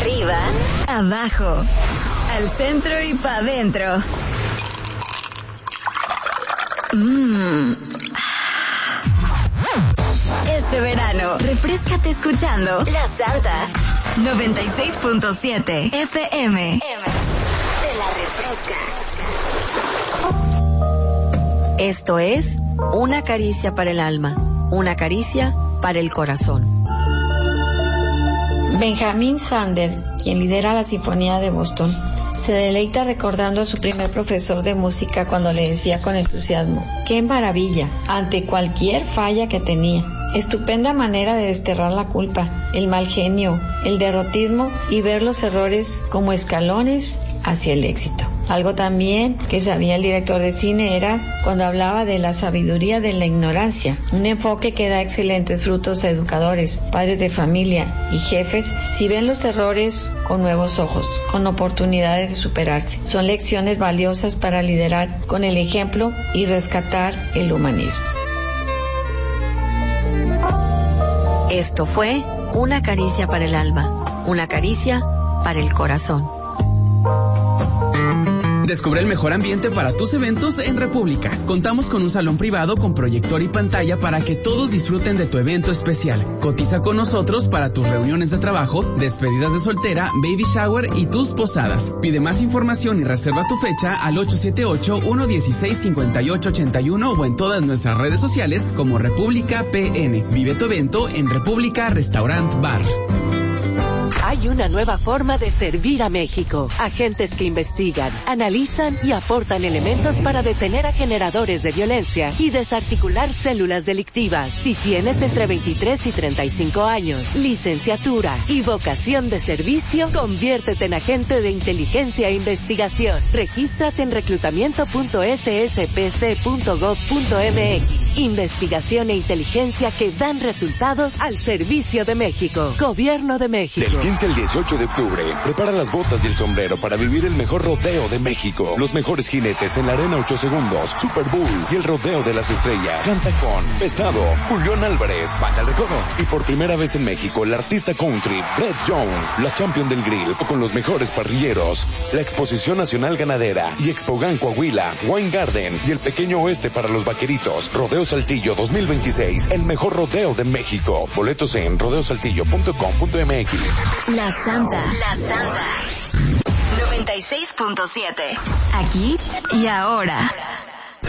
Arriba, abajo, al centro y pa' adentro. Este verano, refréscate escuchando La Santa 96.7 FM. Te la refresca. Esto es Una caricia para el alma, una caricia para el corazón. Benjamin Sander, quien lidera la Sinfonía de Boston, se deleita recordando a su primer profesor de música cuando le decía con entusiasmo: ¡qué maravilla! Ante cualquier falla que tenía. Estupenda manera de desterrar la culpa, el mal genio, el derrotismo y ver los errores como escalones hacia el éxito. Algo también que sabía el director de cine era cuando hablaba de la sabiduría de la ignorancia, un enfoque que da excelentes frutos a educadores, padres de familia y jefes si ven los errores con nuevos ojos, con oportunidades de superarse. Son lecciones valiosas para liderar con el ejemplo y rescatar el humanismo. Esto fue Una caricia para el alma, una caricia para el corazón. Descubre el mejor ambiente para tus eventos en República. Contamos con un salón privado con proyector y pantalla para que todos disfruten de tu evento especial. Cotiza con nosotros para tus reuniones de trabajo, despedidas de soltera, baby shower y tus posadas. Pide más información y reserva tu fecha al 878-116-5881 o en todas nuestras redes sociales como República PN. Vive tu evento en República Restaurant Bar. Hay una nueva forma de servir a México. Agentes que investigan, analizan y aportan elementos para detener a generadores de violencia y desarticular células delictivas. Si tienes entre 23 y 35 años, licenciatura y vocación de servicio, conviértete en agente de inteligencia e investigación. Regístrate en reclutamiento.sspc.gov.mx. Investigación e inteligencia que dan resultados al servicio de México. Gobierno de México. Del 15 al 18 de octubre, prepara las botas y el sombrero para vivir el mejor rodeo de México. Los mejores jinetes en la Arena 8 Segundos, Super Bowl y el Rodeo de las Estrellas. Canta con Pesado, Julián Álvarez, Banda El Recodo. Y por primera vez en México, el artista country Brett Young, la champion del grill, con los mejores parrilleros. La Exposición Nacional Ganadera y Expogan Coahuila, Wine Garden y el Pequeño Oeste para los vaqueritos. Rodeo Saltillo 2026, el mejor rodeo de México. Boletos en rodeosaltillo.com.mx. La Santa 96.7. Aquí y ahora.